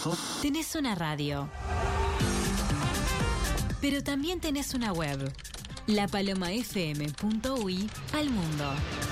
Tenés una radio, pero también tenés una web, lapalomafm.ui al mundo.